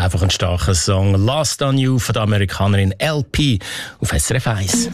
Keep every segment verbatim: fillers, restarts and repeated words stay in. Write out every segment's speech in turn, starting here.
einfach ein starker Song. Lost on You von der Amerikanerin L P auf S R F eins.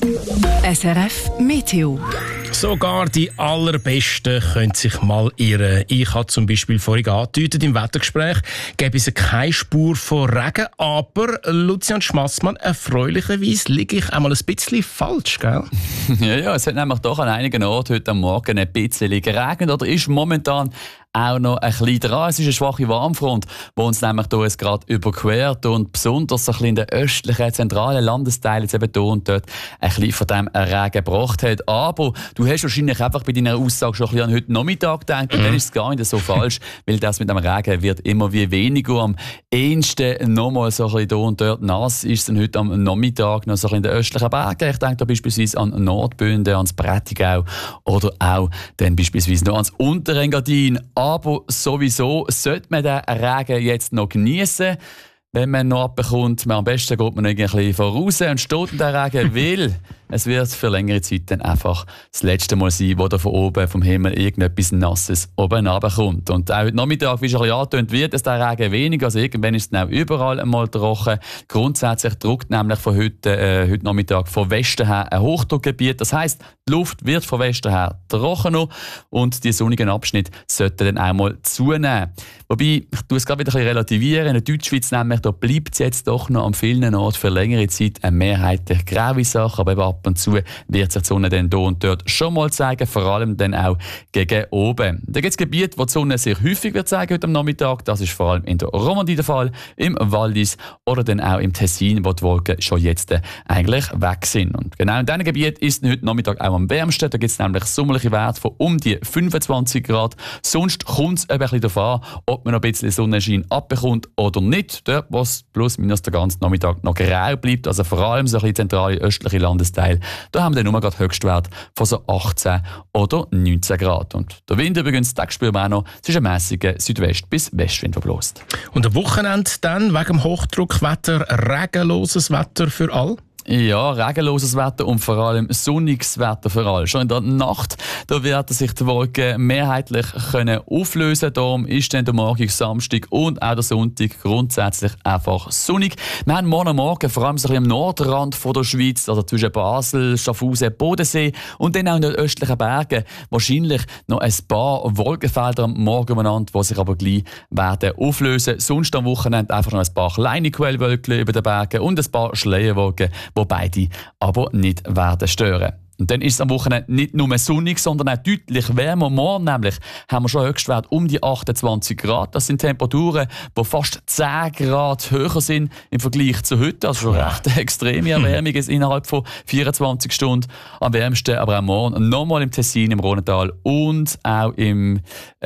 S R F Meteo. Sogar die Allerbesten können sich mal irren. Ich habe zum Beispiel vorhin angedeutet, im Wettergespräch gäbe es keine Spur von Regen, aber Lucian Schmassmann, erfreulicherweise liege ich einmal ein bisschen falsch, gell? Ja, ja, es hat nämlich doch an einigen Orten heute am Morgen ein bisschen geregnet oder ist momentan auch noch ein bisschen dran. Es ist eine schwache Warmfront, die uns nämlich hier jetzt gerade überquert und besonders so ein bisschen in den östlichen, zentralen Landesteilen jetzt eben hier und dort ein bisschen von diesem Regen gebracht hat. Aber du hast wahrscheinlich einfach bei deiner Aussage schon ein bisschen an heute Nachmittag gedacht und mhm. dann ist es gar nicht so falsch, weil das mit dem Regen wird immer wie weniger. Am ehesten nochmal so ein bisschen hier und dort nass ist es dann heute am Nachmittag noch so ein bisschen in den östlichen Bergen. Ich denke da beispielsweise an Nordbünden, ans Prättigau oder auch dann beispielsweise noch ans Unterengadin. Aber sowieso sollte man den Regen jetzt noch genießen. Wenn man noch abbekommt, am besten geht man irgendwie ein bisschen voraus und steht in den Regen, weil es wird für längere Zeit dann einfach das letzte Mal sein, wo da von oben vom Himmel irgendetwas Nasses oben runterkommt. Und auch heute Nachmittag, wie schon ein bisschen angetönt wird, es der Regen weniger. Also irgendwann ist es dann auch überall einmal trocken. Grundsätzlich drückt nämlich von heute, äh, heute Nachmittag von Westen her ein Hochdruckgebiet. Das heisst, die Luft wird von Westen her trockener und die sonnigen Abschnitte sollten dann auch mal zunehmen. Wobei, ich tue es gerade wieder ein bisschen relativieren. In der Deutschschweiz nämlich, da bleibt es jetzt doch noch an vielen Orten für längere Zeit eine mehrheitlich graue Sache, aber eben ab und zu wird sich die Sonne dann hier und dort schon mal zeigen, vor allem dann auch gegen oben. Da gibt es Gebiete, wo die Sonne sehr häufig wird zeigen heute am Nachmittag. Das ist vor allem in der Romandie der Fall, im Wallis oder dann auch im Tessin, wo die Wolken schon jetzt eigentlich weg sind. Und genau in diesem Gebiet ist es heute Nachmittag auch am wärmsten. Da gibt es nämlich sommerliche Werte von um die fünfundzwanzig Grad. Sonst kommt es ein bisschen darauf an, ob man noch ein bisschen Sonnenschein abbekommt oder nicht. Dort, wo es plus minus den ganzen Nachmittag noch grau bleibt, also vor allem so ein bisschen zentrale östliche Landesteile, da haben wir dann nur gerade Höchstwert von so achtzehn oder neunzehn Grad. Und der Wind übrigens, den spüren wir auch noch, es ist ein mäßiger Südwest- bis Westwind, der bläst. Und am Wochenende dann wegen dem Hochdruckwetter regenloses Wetter für alle? Ja, regenloses Wetter und vor allem sonniges Wetter für alle. Schon in der Nacht da werden sich die Wolken mehrheitlich können auflösen. Darum ist dann der Morgen, Samstag und auch der Sonntag grundsätzlich einfach sonnig. Wir haben morgen Morgen vor allem so ein bisschen am Nordrand von der Schweiz, also zwischen Basel, Schaffhausen, Bodensee und dann auch in den östlichen Bergen wahrscheinlich noch ein paar Wolkenfelder am Morgen umeinander, die sich aber gleich werden auflösen. Sonst am Wochenende einfach noch ein paar kleine Quellwölkchen über den Bergen und ein paar Schleierwolken, die beide aber nicht werden stören. Und dann ist es am Wochenende nicht nur sonnig, sondern auch deutlich wärmer. Morgen nämlich haben wir schon Höchstwert um die achtundzwanzig Grad. Das sind Temperaturen, die fast zehn Grad höher sind im Vergleich zu heute. Also schon recht eine extreme Erwärmung innerhalb von vierundzwanzig Stunden. Am wärmsten aber auch morgen nochmal im Tessin, im Rhontal und auch im,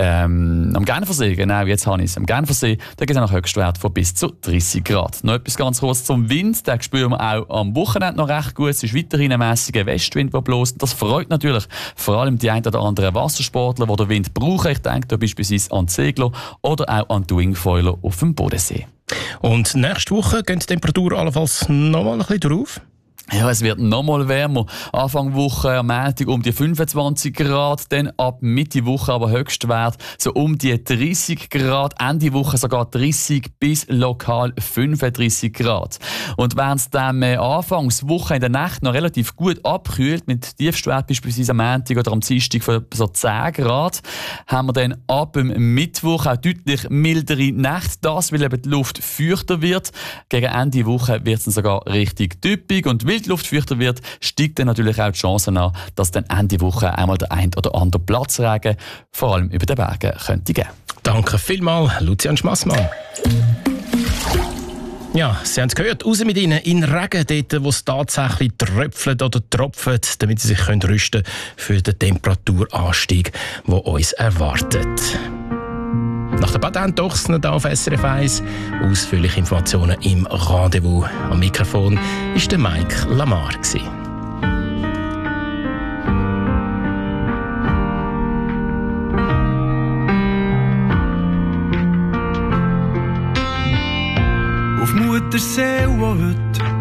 ähm, am Genfersee. Genau, jetzt habe ich es. Am Genfersee, da gibt es noch Höchstwert von bis zu dreißig Grad. Noch etwas ganz kurz zum Wind. Den spüren wir auch am Wochenende noch recht gut. Es ist weiterhin ein mässiger Westwind, bloß. Das freut natürlich vor allem die ein oder anderen Wassersportler, die den Wind brauchen. Ich denke da beispielsweise an die Segler oder auch an die Wingfoiler auf dem Bodensee. Und nächste Woche geht die Temperatur allenfalls noch mal ein bisschen drauf? Ja, es wird noch mal wärmer. Anfang Woche am Montag um die fünfundzwanzig Grad, dann ab Mitte Woche aber Höchstwert so um die dreißig Grad, Ende Woche sogar dreißig bis lokal fünfunddreißig Grad. Und während es dann äh, Anfangswoche in der Nacht noch relativ gut abkühlt, mit Tiefstwert beispielsweise am Montag oder am Dienstag von so zehn Grad, haben wir dann ab dem Mittwoch auch deutlich mildere Nächte. Das, weil eben die Luft feuchter wird. Gegen Ende Woche wird es dann sogar richtig typisch und weil die Luft feuchter wird, steigt dann natürlich auch die Chance an, dass dann Ende Woche einmal der ein oder andere Platzregen, vor allem über den Bergen, könnte geben. Danke vielmals, Lucian Schmassmann. Ja, Sie haben es gehört, raus mit Ihnen in Regen, dort, wo es tatsächlich tröpfelt oder tropft, damit Sie sich können rüsten für den Temperaturanstieg, der uns erwartet. Nach der Patent-Dochsner hier auf S R F eins. Ausführliche Informationen im Rendezvous. Am Mikrofon war der Mike Lamar. Auf Muttersee, wo heute